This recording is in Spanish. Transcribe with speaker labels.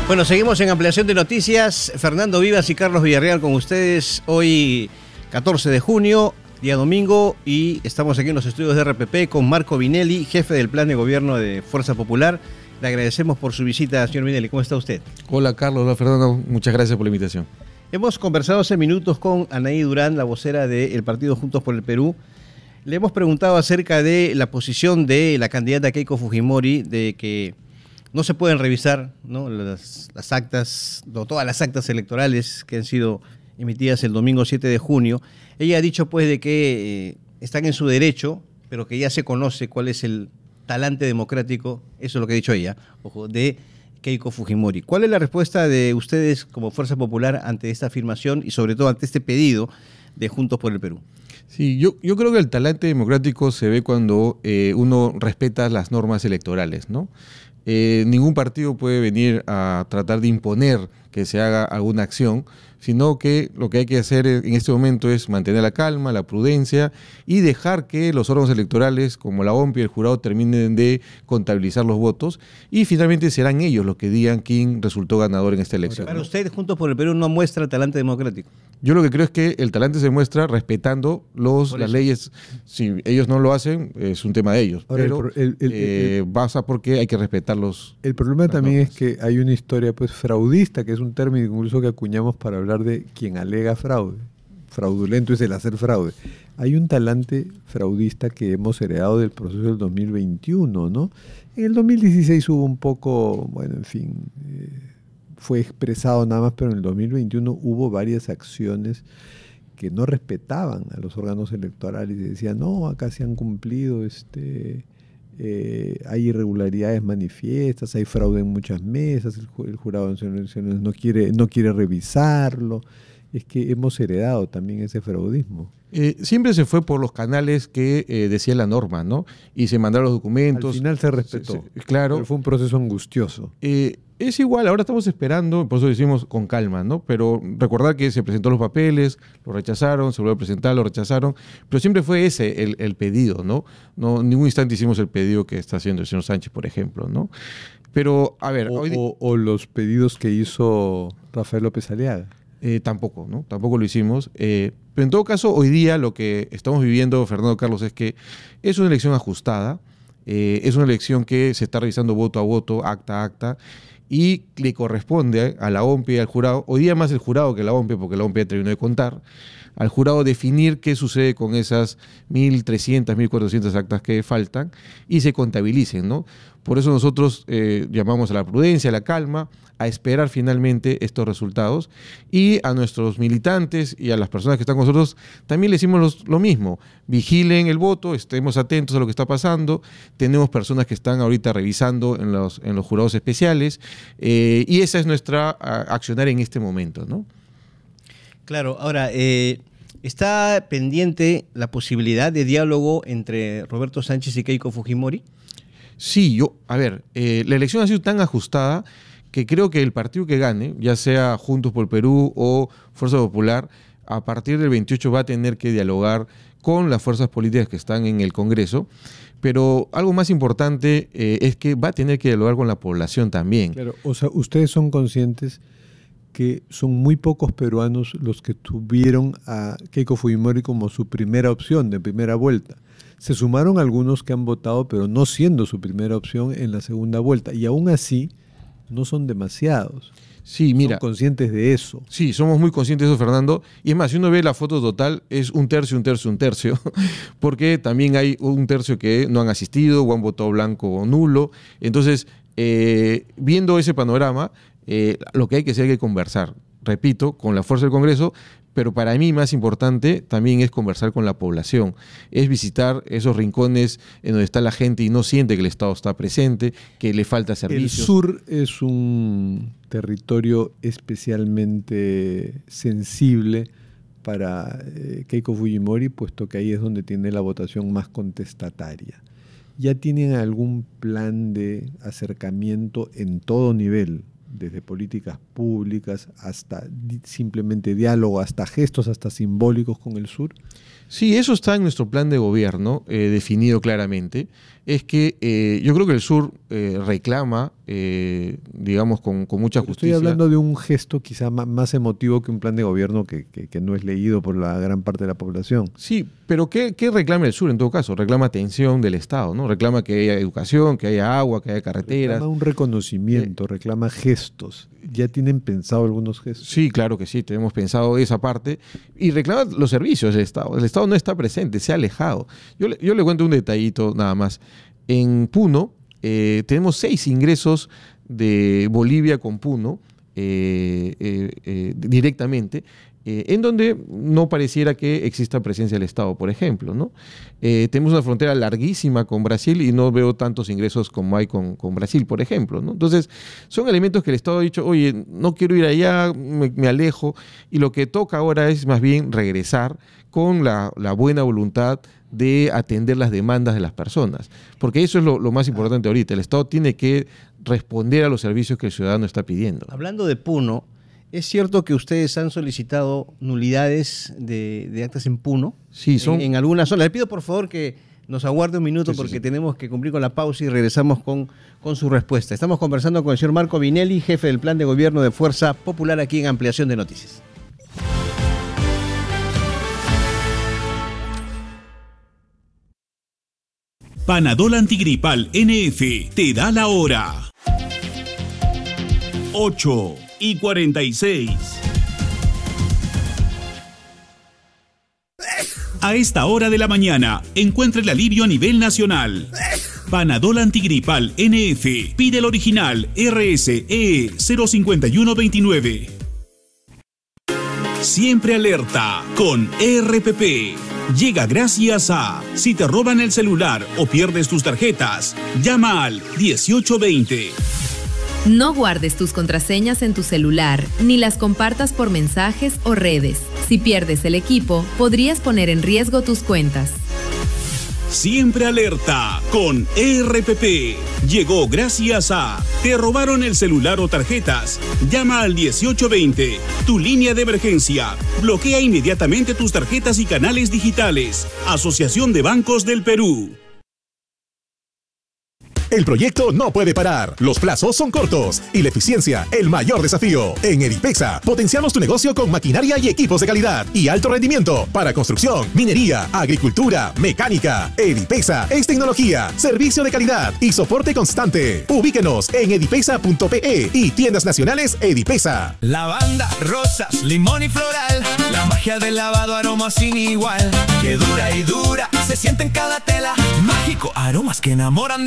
Speaker 1: Bueno, seguimos en ampliación de noticias. Fernando Vivas y Carlos Villarreal con ustedes. Hoy 14 de junio, día domingo, y estamos aquí en los estudios de RPP con Marco Vinelli, jefe del plan de gobierno de Fuerza Popular. Le agradecemos por su visita, señor Vinelli. ¿Cómo está usted?
Speaker 2: Hola Carlos, hola Fernando, muchas gracias por la invitación.
Speaker 1: Hemos conversado hace minutos con Anaí Durán, la vocera del partido Juntos por el Perú. Le hemos preguntado acerca de la posición de la candidata Keiko Fujimori, de que no se pueden revisar, ¿no?, las actas, todas las actas electorales que han sido emitidas el domingo 7 de junio. Ella ha dicho pues de que están en su derecho, pero que ya se conoce cuál es el talante democrático, eso es lo que ha dicho ella, ojo, de Keiko Fujimori. ¿Cuál es la respuesta de ustedes como Fuerza Popular ante esta afirmación y sobre todo ante este pedido de Juntos por el Perú?
Speaker 2: Sí, yo creo que el talante democrático se ve cuando uno respeta las normas electorales, ¿no? Ningún partido puede venir a tratar de imponer que se haga alguna acción, sino que lo que hay que hacer en este momento es mantener la calma, la prudencia y dejar que los órganos electorales como la OMP y el jurado terminen de contabilizar los votos y finalmente serán ellos los que digan quién resultó ganador en esta elección.
Speaker 1: Para usted, Juntos por el Perú no muestra talante democrático.
Speaker 2: Yo lo que creo es que el talante se muestra respetando las leyes. Si ellos no lo hacen, es un tema de ellos. Ahora, pero pasa porque hay que respetarlos.
Speaker 3: El problema también es que hay una historia pues fraudista, que es un término incluso que acuñamos para hablar de quien alega fraude. Fraudulento es el hacer fraude. Hay un talante fraudista que hemos heredado del proceso del 2021, ¿no? En el 2016 hubo un poco, bueno, en fin, fue expresado nada más, pero en el 2021 hubo varias acciones que no respetaban a los órganos electorales y decían, no, acá se han cumplido, hay irregularidades manifiestas, hay fraude en muchas mesas, el jurado de elecciones no quiere revisarlo. Es que hemos heredado también ese fraudismo.
Speaker 2: Siempre se fue por los canales que decía la norma, ¿no? Y se mandaron los documentos.
Speaker 3: Al final se respetó.
Speaker 2: Claro.
Speaker 3: Pero fue un proceso angustioso.
Speaker 2: Es igual, ahora estamos esperando, por eso decimos con calma, ¿no? Pero recordar que se presentó los papeles, lo rechazaron, se volvió a presentar, lo rechazaron, pero siempre fue ese el pedido, ¿no? No, en ningún instante hicimos el pedido que está haciendo el señor Sánchez, por ejemplo, ¿no? Pero, a ver...
Speaker 3: O los pedidos que hizo Rafael López Aliaga.
Speaker 2: Tampoco, ¿no? Tampoco lo hicimos. Pero en todo caso, hoy día lo que estamos viviendo, Fernando, Carlos, es que es una elección ajustada, es una elección que se está revisando voto a voto, acta a acta, y le corresponde a la OMP y al jurado, hoy día más el jurado que la OMP, porque la OMP ya terminó de contar, al jurado definir qué sucede con esas 1.300, 1.400 actas que faltan y se contabilicen, ¿no? Por eso nosotros llamamos a la prudencia, a la calma, a esperar finalmente estos resultados, y a nuestros militantes y a las personas que están con nosotros también le decimos lo mismo: vigilen el voto, estemos atentos a lo que está pasando. Tenemos personas que están ahorita revisando en los jurados especiales, y esa es nuestra accionar en este momento, ¿no?
Speaker 1: Claro, ahora, ¿está pendiente la posibilidad de diálogo entre Roberto Sánchez y Keiko Fujimori?
Speaker 2: Sí, la elección ha sido tan ajustada que creo que el partido que gane, ya sea Juntos por el Perú o Fuerza Popular, a partir del 28 va a tener que dialogar con las fuerzas políticas que están en el Congreso, pero algo más importante es que va a tener que dialogar con la población también.
Speaker 3: Claro, o sea, ustedes son conscientes que son muy pocos peruanos los que tuvieron a Keiko Fujimori como su primera opción de primera vuelta. Se sumaron algunos que han votado, pero no siendo su primera opción en la segunda vuelta, y aún así no son demasiados.
Speaker 2: Sí, mira.
Speaker 3: Son conscientes de eso.
Speaker 2: Sí, somos muy conscientes de eso, Fernando. Y es más, si uno ve la foto total, es un tercio, porque también hay un tercio que no han asistido o han votado blanco o nulo. Entonces, viendo ese panorama, lo que hay que hacer es que conversar, repito, con la fuerza del Congreso, pero para mí más importante también es conversar con la población, es visitar esos rincones en donde está la gente y no siente que el Estado está presente, que le falta servicios.
Speaker 3: El sur es un territorio especialmente sensible para Keiko Fujimori, puesto que ahí es donde tiene la votación más contestataria. ¿Ya tienen algún plan de acercamiento en todo nivel, desde políticas públicas hasta simplemente diálogo, hasta gestos, hasta simbólicos con el sur?
Speaker 2: Sí, eso está en nuestro plan de gobierno, definido claramente. Es que yo creo que el sur reclama, digamos, con mucha justicia.
Speaker 3: Estoy hablando de un gesto quizá más emotivo que un plan de gobierno que no es leído por la gran parte de la población.
Speaker 2: Sí, pero ¿qué reclama el sur en todo caso? Reclama atención del Estado, ¿no? Reclama que haya educación, que haya agua, que haya carreteras.
Speaker 3: Reclama un reconocimiento, reclama gestos. ¿Ya tienen pensado algunos gestos?
Speaker 2: Sí, claro que sí, tenemos pensado esa parte. Y reclama los servicios del Estado. El Estado no está presente, se ha alejado. Yo le cuento un detallito nada más. En Puno tenemos 6 ingresos de Bolivia con Puno directamente, en donde no pareciera que exista presencia del Estado, por ejemplo, ¿no? Tenemos una frontera larguísima con Brasil y no veo tantos ingresos como hay con Brasil, por ejemplo, ¿no? Entonces, son elementos que el Estado ha dicho, oye, no quiero ir allá, me alejo, y lo que toca ahora es más bien regresar con la buena voluntad de atender las demandas de las personas, porque eso es lo más importante ahorita. El Estado tiene que responder a los servicios que el ciudadano está pidiendo.
Speaker 1: Hablando de Puno, ¿es cierto que ustedes han solicitado nulidades de actas en Puno?
Speaker 2: Sí, son...
Speaker 1: En algunas zonas. Le pido por favor que nos aguarde un minuto,
Speaker 2: sí,
Speaker 1: porque
Speaker 2: sí.
Speaker 1: tenemos que cumplir con la pausa y regresamos con su respuesta. Estamos conversando con el señor Marco Vinelli, jefe del Plan de Gobierno de Fuerza Popular, aquí en Ampliación de Noticias.
Speaker 4: Panadol Antigripal NF te da la hora. 8:46. A esta hora de la mañana, encuentra el alivio a nivel nacional. Panadol Antigripal NF. Pide el original RSE 05129. Siempre alerta con RPP. Llega gracias a: si te roban el celular o pierdes tus tarjetas, llama al 1820.
Speaker 5: No guardes tus contraseñas en tu celular, ni las compartas por mensajes o redes. Si pierdes el equipo, podrías poner en riesgo tus cuentas.
Speaker 4: Siempre alerta con RPP. Llegó gracias a: ¿te robaron el celular o tarjetas? Llama al 1820, tu línea de emergencia. Bloquea inmediatamente tus tarjetas y canales digitales. Asociación de Bancos del Perú.
Speaker 6: El proyecto no puede parar, los plazos son cortos y la eficiencia el mayor desafío. En Edipexa potenciamos tu negocio con maquinaria y equipos de calidad y alto rendimiento para construcción, minería, agricultura, mecánica. Edipexa es tecnología, servicio de calidad y soporte constante. Ubíquenos en edipexa.pe y tiendas nacionales Edipexa.
Speaker 7: Lavanda, rosas, limón y floral, la magia del lavado, aroma sin igual. Que dura y dura, se siente en cada tela. Mágico, aromas que enamoran de